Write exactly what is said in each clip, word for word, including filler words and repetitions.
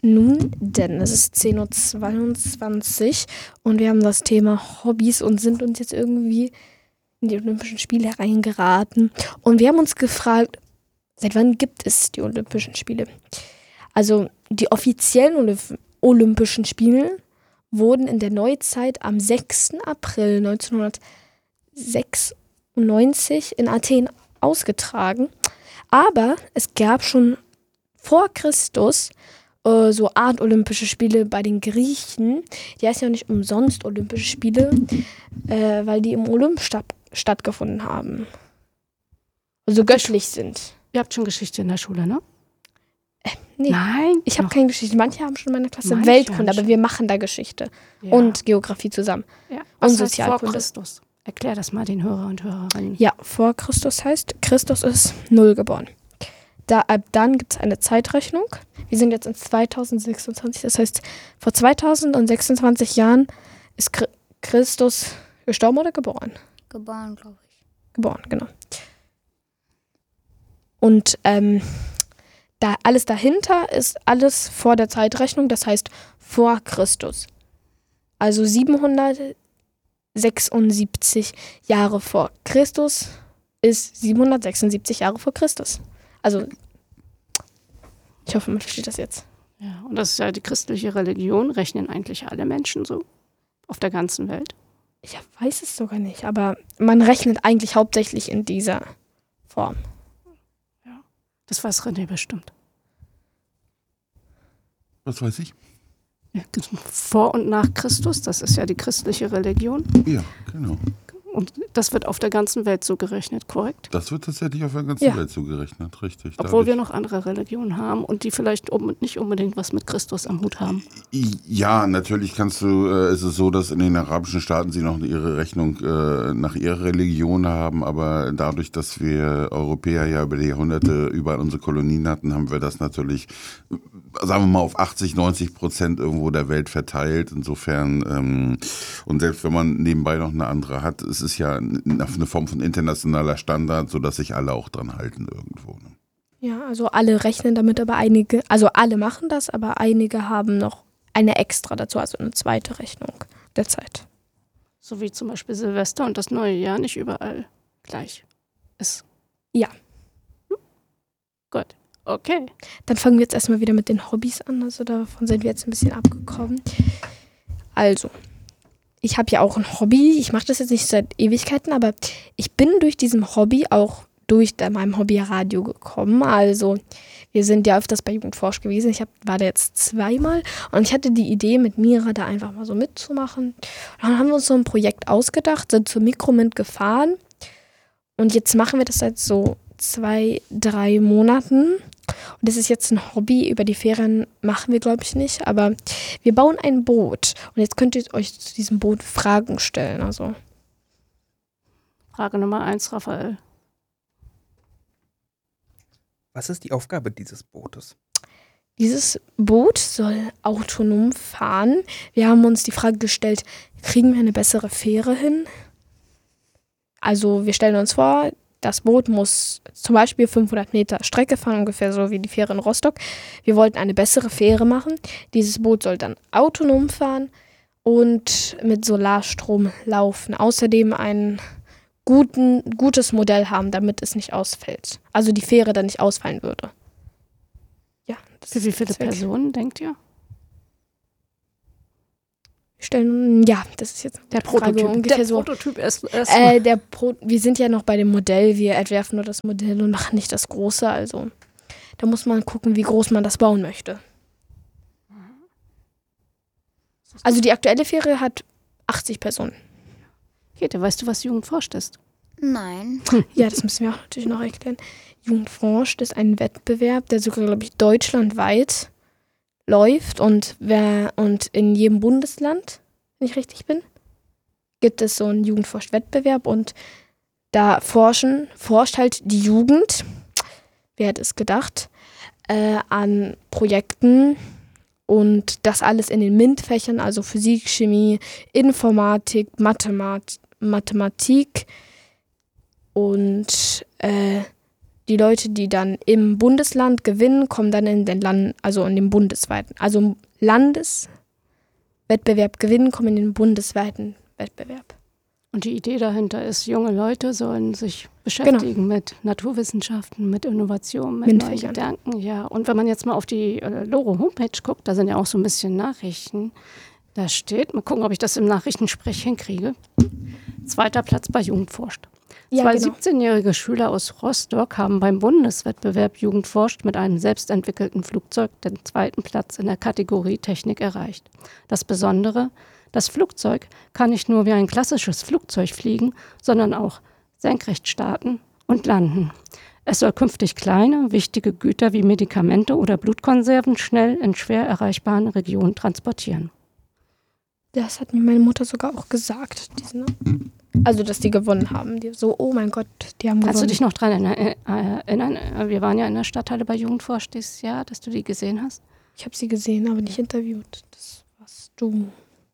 Nun denn, es ist zehn Uhr zweiundzwanzig und wir haben das Thema Hobbys und sind uns jetzt irgendwie in die Olympischen Spiele hereingeraten. Und wir haben uns gefragt, seit wann gibt es die Olympischen Spiele? Also die offiziellen Olymp- Olympischen Spiele wurden in der Neuzeit am sechsten April neunzehnhundertsechsundneunzig in Athen ausgetragen. Aber es gab schon vor Christus äh, so Art Olympische Spiele bei den Griechen. Die heißen ja nicht umsonst Olympische Spiele, äh, weil die im Olymp statt, stattgefunden haben. Also göttlich sind. Ihr habt schon Geschichte in der Schule, ne? Äh, nee. Nein. Ich habe keine Geschichte. Manche haben schon in meiner Klasse Manche Weltkunde, haben aber wir machen da Geschichte. Ja. Und Geografie zusammen. Ja. Und Was heißt Sozialkunde. vor Christus? Erklär das mal den Hörer und Hörerinnen. Ja, vor Christus heißt, Christus ist null geboren. Da, ab dann gibt es eine Zeitrechnung. Wir sind jetzt in zweitausendsechsundzwanzig. Das heißt, vor zweitausendsechsundzwanzig Jahren ist Chri- Christus gestorben oder geboren? Geboren, glaube ich. Geboren, genau. Und ähm, da alles dahinter ist alles vor der Zeitrechnung, das heißt vor Christus. Also siebenhundertsechsundsiebzig Jahre vor Christus ist siebenhundertsechsundsiebzig Jahre vor Christus. Also, ich hoffe, man versteht das jetzt. Ja, und das ist ja die christliche Religion, rechnen eigentlich alle Menschen so auf der ganzen Welt. Ich weiß es sogar nicht, aber man rechnet eigentlich hauptsächlich in dieser Form. Das weiß René bestimmt. Was weiß ich? Ja, vor und nach Christus, das ist ja die christliche Religion. Ja, genau. Und das wird auf der ganzen Welt so gerechnet, korrekt? Das wird tatsächlich auf der ganzen Ja. Welt so gerechnet, richtig. Obwohl Dadurch- wir noch andere Religionen haben und die vielleicht um, nicht unbedingt was mit Christus am Hut haben. Ja, natürlich kannst du, äh, ist es so, dass in den arabischen Staaten sie noch ihre Rechnung äh, nach ihrer Religion haben, aber dadurch, dass wir Europäer ja über die Jahrhunderte überall unsere Kolonien hatten, haben wir das natürlich, äh, sagen wir mal, auf achtzig, neunzig Prozent irgendwo der Welt verteilt. Insofern, ähm, und selbst wenn man nebenbei noch eine andere hat, es ist ja eine Form von internationaler Standard, sodass sich alle auch dran halten irgendwo. Ne? Ja, also alle rechnen damit, aber einige, also alle machen das, aber einige haben noch eine extra dazu, also eine zweite Rechnung der Zeit. So wie zum Beispiel Silvester und das neue Jahr nicht überall gleich ist. Ja. Hm? Gut, okay. Dann fangen wir jetzt erstmal wieder mit den Hobbys an, also davon sind wir jetzt ein bisschen abgekommen. Also, ich habe ja auch ein Hobby, ich mache das jetzt nicht seit Ewigkeiten, aber ich bin durch diesem Hobby auch durch meinem Hobby Radio gekommen. Also wir sind ja öfters bei Jugendforsch gewesen. Ich hab, war da jetzt zweimal und ich hatte die Idee, mit Mira da einfach mal so mitzumachen. Und dann haben wir uns so ein Projekt ausgedacht, sind zur Mikromint gefahren und jetzt machen wir das seit so zwei, drei Monaten. Und das ist jetzt ein Hobby, über die Ferien machen wir, glaube ich, nicht, aber wir bauen ein Boot. Und jetzt könnt ihr euch zu diesem Boot Fragen stellen. Also Frage Nummer eins, Raphael. Was ist die Aufgabe dieses Bootes? dieses Boot soll autonom fahren. Wir haben uns die Frage gestellt, kriegen wir eine bessere Fähre hin? Also wir stellen uns vor, das Boot muss zum Beispiel fünfhundert Meter Strecke fahren, ungefähr so wie die Fähre in Rostock. Wir wollten eine bessere Fähre machen. Dieses Boot soll dann autonom fahren und mit Solarstrom laufen. Außerdem ein guten, gutes Modell haben, damit es nicht ausfällt. Also die Fähre dann nicht ausfallen würde. Ja. Das Für wie viele ist weg. Personen denkt ihr? Wir stellen, ja, das ist jetzt Der eine Frage, Prototyp. ungefähr Der so. Prototyp erst. erst Äh, der Pro- wir sind ja noch bei dem Modell, wir entwerfen nur das Modell und machen nicht das Große, also da muss man gucken, wie groß man das bauen möchte. Also die aktuelle Fähre hat achtzig Personen. Käthe, weißt du, was Jugend forscht ist? Nein. Ja, das müssen wir auch natürlich noch erklären. Jugend forscht ist ein Wettbewerb, der sogar, glaube ich, deutschlandweit läuft und wer und in jedem Bundesland, wenn ich richtig bin, gibt es so einen Jugendforscht-Wettbewerb und da forschen, forscht halt die Jugend, wer hätte es gedacht, äh, an Projekten und das alles in den MINT-Fächern, also Physik, Chemie, Informatik, Mathemat- Mathematik und äh, die die Leute, die dann im Bundesland gewinnen, kommen dann in den Land, also in den bundesweiten, also im Landeswettbewerb gewinnen, kommen in den bundesweiten Wettbewerb. Und die Idee dahinter ist, junge Leute sollen sich beschäftigen genau. mit Naturwissenschaften, mit Innovationen, mit neuen Gedanken. Ja. Und wenn man jetzt mal auf die äh, Loro-Homepage guckt, da sind ja auch so ein bisschen Nachrichten. Da steht, mal gucken, ob ich das im Nachrichtensprech hinkriege, zweiter Platz bei Jugendforscht. Ja, Zwei genau. siebzehnjährige Schüler aus Rostock haben beim Bundeswettbewerb Jugendforscht mit einem selbstentwickelten Flugzeug den zweiten Platz in der Kategorie Technik erreicht. Das Besondere, das Flugzeug kann nicht nur wie ein klassisches Flugzeug fliegen, sondern auch senkrecht starten und landen. Es soll künftig kleine, wichtige Güter wie Medikamente oder Blutkonserven schnell in schwer erreichbaren Regionen transportieren. Das hat mir meine Mutter sogar auch gesagt. Diese, also, dass die gewonnen haben. Die so, oh mein Gott, die haben Kannst gewonnen. du dich noch daran erinnern? Wir waren ja in der Stadthalle bei Jugendforscht dieses Jahr, dass du die gesehen hast. Ich habe sie gesehen, aber nicht interviewt. Das warst du.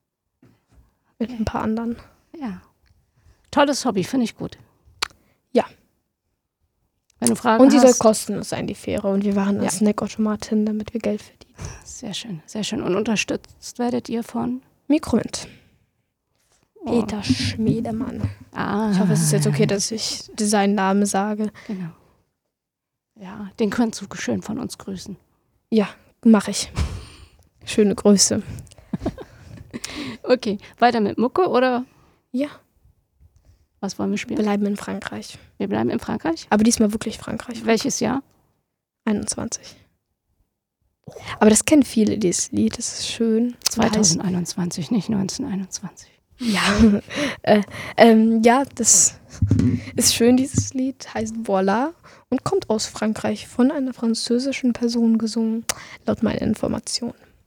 Mit ein paar anderen. Ja. Tolles Hobby, finde ich gut. Ja. Wenn du Fragen Und sie hast, soll kostenlos sein, die Fähre. Und wir waren Ja. als Snackautomatin, damit wir Geld verdienen. Sehr schön, sehr schön. Und unterstützt werdet ihr von? Mikromint. Oh. Peter Schmiedemann. Ah, Ich hoffe, es ist jetzt okay, dass ich Designnamen sage. Genau. Ja, den könntest du schön von uns grüßen. Ja, mache ich. Schöne Grüße. Okay, weiter mit Mucke oder Ja, was wollen wir wir spielen? bleiben in Frankreich. Wir bleiben in Frankreich. Aber diesmal wirklich Frankreich. Welches Jahr? einundzwanzig. Aber das kennen viele, dieses Lied. Das ist schön. zwanzig einundzwanzig, nicht neunzehnhunderteinundzwanzig. Ja, äh, ähm, ja, das ist schön, dieses Lied. Heißt Voilà und kommt aus Frankreich von einer französischen Person gesungen, laut meiner Information.